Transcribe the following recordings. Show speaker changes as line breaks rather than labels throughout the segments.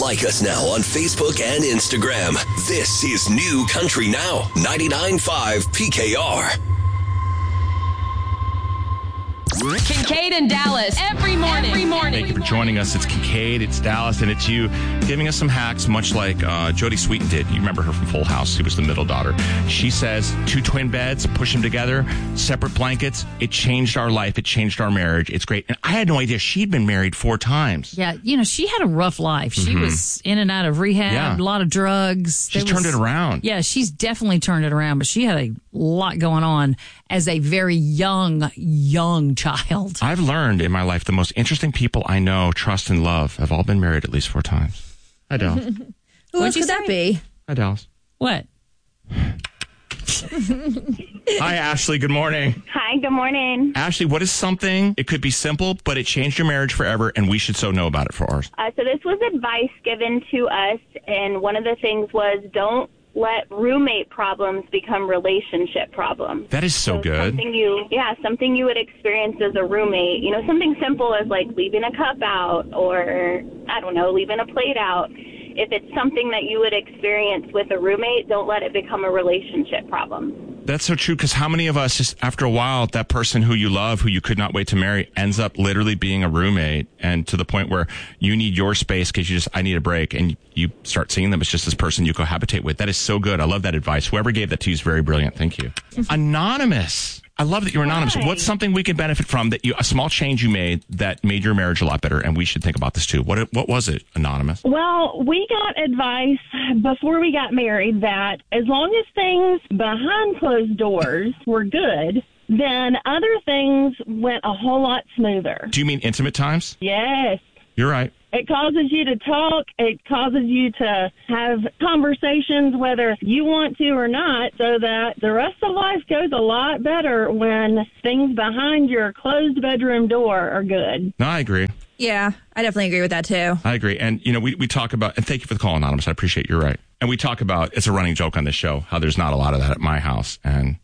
Like us now on Facebook and Instagram. This is New Country Now, 99.5 PKR.
Kincaid and Dallas every morning.
Thank you for joining us. It's Kincaid, it's Dallas, and it's you giving us some hacks, much like Jodie Sweetin did. You remember her from Full House. She was the middle daughter. She says 2 twin beds, push them together, separate blankets. It changed our life. It changed our marriage. It's great. And I had no idea she'd been married 4 times.
Yeah, she had a rough life. She was in and out of rehab, a lot of drugs.
She's turned it around.
Yeah, she's definitely turned it around, but she had a lot going on as a very young child.
I've learned in my life the most interesting people I know, trust, and love have all been married at least 4 times. Hi, Dallas.
Who else could that be?
Hi, Dallas.
What?
Hi, Ashley. Good morning.
Hi, good morning.
Ashley, what is something, it could be simple, but it changed your marriage forever, and we should so know about it for ours?
So this was advice given to us, and one of the things was don't let roommate problems become relationship problems.
That is so good.
Something you would experience as a roommate. Something simple as like leaving a cup out or, I don't know, leaving a plate out. If it's something that you would experience with a roommate, don't let it become a relationship problem.
That's so true, because how many of us, just after a while, that person who you love, who you could not wait to marry, ends up literally being a roommate, and to the point where you need your space because I need a break, and you start seeing them as just this person you cohabitate with. That is so good. I love that advice. Whoever gave that to you is very brilliant. Thank you. Anonymous. I love that you're anonymous.
Hi.
What's something we can benefit from a small change you made that made your marriage a lot better, and we should think about this too? What was it, Anonymous?
Well, we got advice before we got married that as long as things behind closed doors were good, then other things went a whole lot smoother.
Do you mean intimate times?
Yes.
You're right.
It causes you to talk. It causes you to have conversations whether you want to or not, so that the rest of life goes a lot better when things behind your closed bedroom door are good.
No, I agree.
Yeah, I definitely agree with that too.
I agree. And, we talk about, and thank you for the call, Anonymous. I appreciate you're right. And we talk about, it's a running joke on this show, how there's not a lot of that at my house. And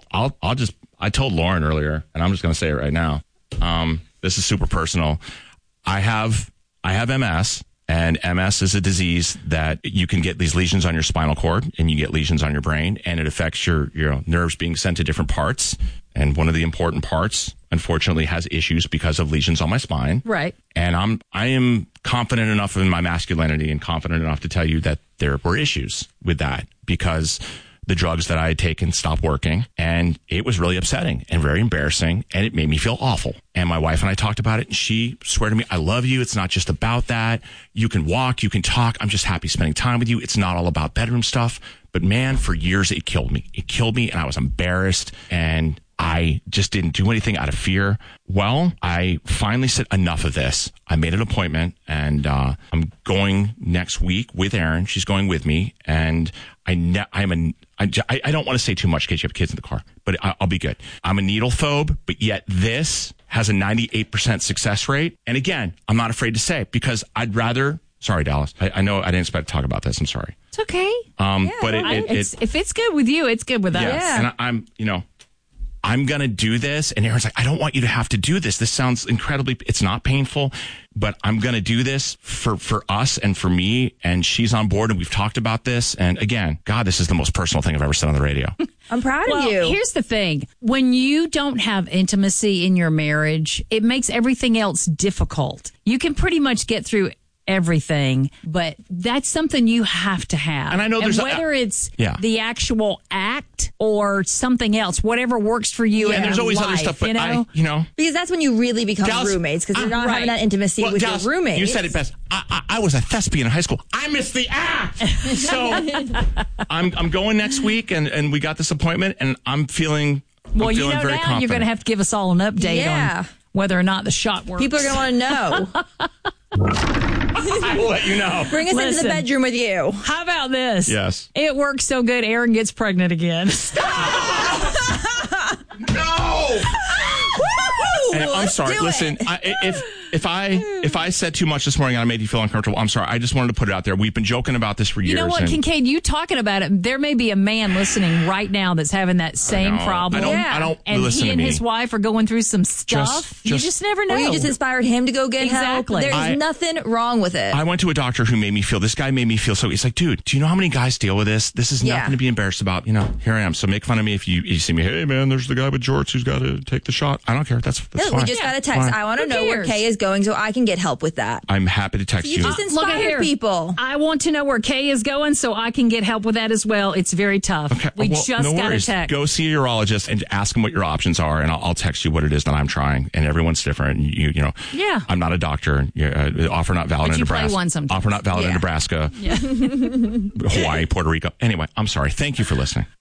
I told Lauren earlier, and I'm just going to say it right now. This is super personal. I have MS, and MS is a disease that you can get these lesions on your spinal cord, and you get lesions on your brain, and it affects your nerves being sent to different parts. And one of the important parts, unfortunately, has issues because of lesions on my spine.
Right.
And I am confident enough in my masculinity and confident enough to tell you that there were issues with that, because the drugs that I had taken stopped working, and it was really upsetting and very embarrassing, and it made me feel awful. And my wife and I talked about it, and she swore to me, I love you. It's not just about that. You can walk, you can talk. I'm just happy spending time with you. It's not all about bedroom stuff. But man, for years, it killed me. It killed me, and I was embarrassed, and I just didn't do anything out of fear. Well, I finally said enough of this. I made an appointment, and I'm going next week with Erin. She's going with me, and I don't want to say too much in case you have kids in the car, but I'll be good. I'm a needle phobe, but yet this has a 98% success rate. And again, I'm not afraid to say it, because I'd rather. Sorry, Dallas. I know I didn't expect to talk about this. I'm sorry.
It's okay.
But
if it's good with you, it's good with us.
Yeah. And I'm going to do this. And Aaron's like, I don't want you to have to do this. This sounds it's not painful, but I'm going to do this for us and for me. And she's on board, and we've talked about this. And again, God, this is the most personal thing I've ever said on the radio.
I'm proud of you.
Here's the thing. When you don't have intimacy in your marriage, it makes everything else difficult. You can pretty much get through everything, but that's something you have to have.
And I know there's
whether it's the actual act or something else, whatever works for you.
And there's always
life,
other stuff, but
because that's when you really become roommates, because you're not having that intimacy with
Dallas,
your roommates.
You said it best. I was a thespian in high school. I missed the act. So I'm going next week, and we got this appointment, and I'm feeling.
Well,
I'm feeling very confident.
You're going to have to give us all an update on whether or not the shot works.
People are going to want to know.
I will let you know.
Bring us into the bedroom with you.
How about this?
Yes.
It works so good, Erin gets pregnant again.
No! And I'm sorry. Listen, If I said too much this morning and I made you feel uncomfortable, I'm sorry. I just wanted to put it out there. We've been joking about this for years.
You know what, Kincaid? You talking about it? There may be a man listening right now that's having that same problem.
I don't
and
listen
he
to
and
me.
his wife are going through some stuff. You just never know.
Or you just inspired him to go get
Exactly.
help. There's nothing wrong with it.
I went to a doctor who made me feel, this guy made me feel so, he's like, dude, do you know how many guys deal with this? This is nothing to be embarrassed about. You know, here I am. So make fun of me if you see me. Hey, man, there's the guy with jorts who's got to take the shot. I don't care. That's fine.
We just got a text.
Fine.
I want to know where Kay is going so I can get help with that.
I'm happy to text you.
You just
Look at
inspired
here.
people.
I want to know where Kay is going so I can get help with that as well. It's very tough.
Okay.
We
Well,
just
no
got a
worries.
text.
Go see a urologist and ask him what your options are, and I'll text you what it is that I'm trying. And everyone's different. You know.
Yeah.
I'm not a doctor. Offer not valid
But
in
you play
Nebraska.
one sometimes.
Offer not valid in
Yeah.
Nebraska. Hawaii, Puerto Rico. Anyway, I'm sorry. Thank you for listening.